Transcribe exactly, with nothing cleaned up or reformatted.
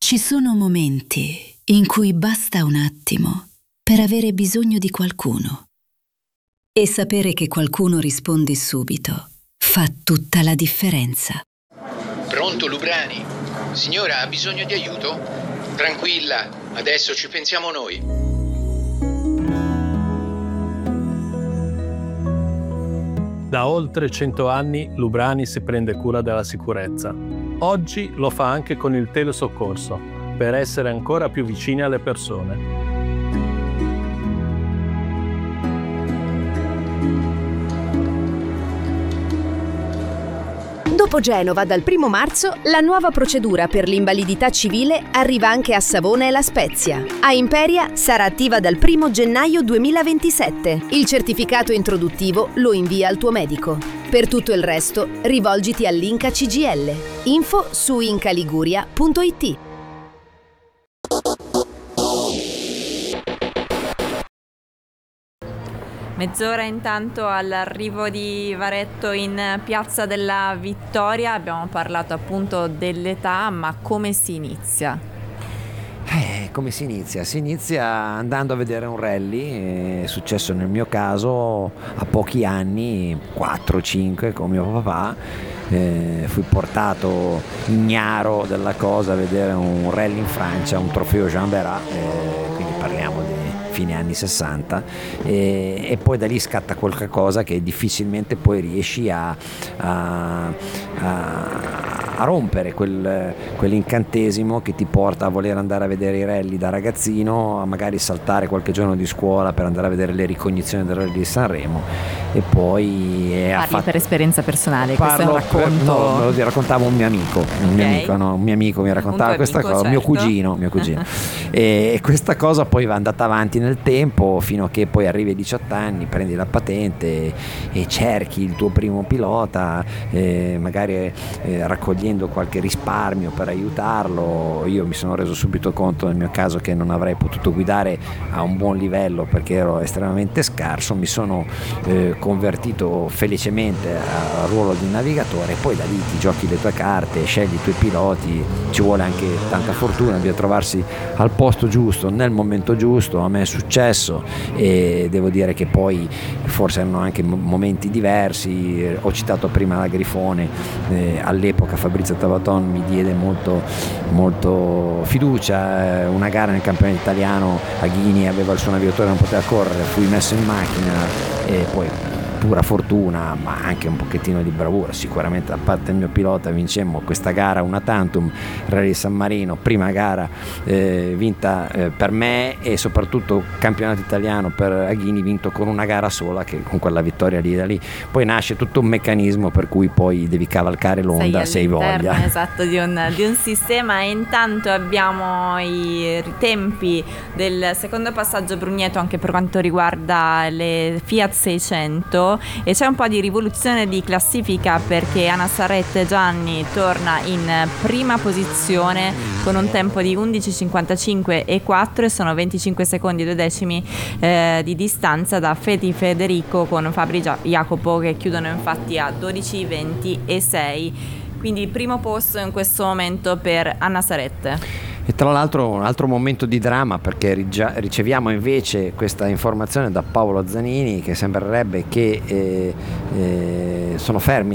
Ci sono momenti in cui basta un attimo per avere bisogno di qualcuno. E sapere che qualcuno risponde subito fa tutta la differenza. Pronto, Lubrani? Signora, ha bisogno di aiuto? Tranquilla, adesso ci pensiamo noi. Da oltre cento anni Lubrani si prende cura della sicurezza. Oggi lo fa anche con il telesoccorso, per essere ancora più vicini alle persone. Dopo Genova, dal primo marzo, la nuova procedura per l'invalidità civile arriva anche a Savona e La Spezia. A Imperia sarà attiva dal primo gennaio duemilaventisette. Il certificato introduttivo lo invia al tuo medico. Per tutto il resto, rivolgiti all'Inca C G L. Info su incaliguria punto it. Mezz'ora intanto all'arrivo di Varetto in Piazza della Vittoria. Abbiamo parlato appunto dell'età, ma come si inizia? Eh, come si inizia? Si inizia andando a vedere un rally. È successo nel mio caso a pochi anni, quattro cinque, con mio papà. Eh, fui portato ignaro della cosa a vedere un rally in Francia, un trofeo Jean Berat, eh, quindi parliamo di fine anni sessanta, e, e poi da lì scatta qualcosa che difficilmente poi riesci a, a, a, a rompere quel, quell'incantesimo che ti porta a voler andare a vedere i rally da ragazzino, a magari saltare qualche giorno di scuola per andare a vedere le ricognizioni del rally di Sanremo. E poi è Parli affatto... per esperienza personale, Parlo questo è un racconto. Per, no, me lo raccontava un mio amico, un mio Okay. amico, no, un mio amico mi raccontava questa amico, cosa, certo. mio cugino, mio cugino. E questa cosa poi va andata avanti nel tempo fino a che poi arrivi ai diciotto anni, prendi la patente e cerchi il tuo primo pilota, eh, magari eh, raccogliendo qualche risparmio per aiutarlo. Io mi sono reso subito conto nel mio caso che non avrei potuto guidare a un buon livello perché ero estremamente scarso. Mi sono eh, convertito felicemente al ruolo di navigatore, e poi da lì ti giochi le tue carte, scegli i tuoi piloti, ci vuole anche tanta fortuna, bisogna trovarsi al posto giusto nel momento giusto. A me è successo e devo dire che poi forse erano anche momenti diversi. Ho citato prima la Grifone, eh, all'epoca Fabrizio Tavaton mi diede molto, molto fiducia. Una gara nel campionato italiano a Ghini aveva il suo navigatore, non poteva correre, fui messo in macchina e poi pura fortuna ma anche un pochettino di bravura sicuramente da parte del mio pilota vincemmo questa gara una tantum, Rally San Marino, prima gara eh, vinta eh, per me, e soprattutto campionato italiano per Aghini vinto con una gara sola, che con quella vittoria lì da lì poi nasce tutto un meccanismo per cui poi devi cavalcare l'onda se hai voglia. Esatto, di un, di un sistema. E intanto abbiamo i tempi del secondo passaggio Brugneto anche per quanto riguarda le Fiat seicento, e c'è un po' di rivoluzione di classifica perché Anna Sarrette Gianni torna in prima posizione con un tempo di undici cinquantacinque e quattro, e sono venticinque secondi e due decimi eh, di distanza da Feti Federico con Fabri Jacopo, che chiudono infatti a dodici venti e sei, quindi il primo posto in questo momento per Anna Sarrette. E tra l'altro un altro momento di dramma, perché riceviamo invece questa informazione da Paolo Zanini che sembrerebbe che eh, eh, sono fermi